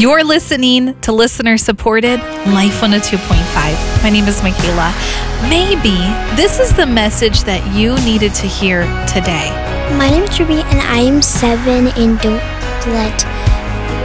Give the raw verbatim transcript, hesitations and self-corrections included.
You're listening to Listener Supported Life one oh two point five. My name is Michaela. Maybe this is the message that you needed to hear today. My name is Ruby and I am seven and don't let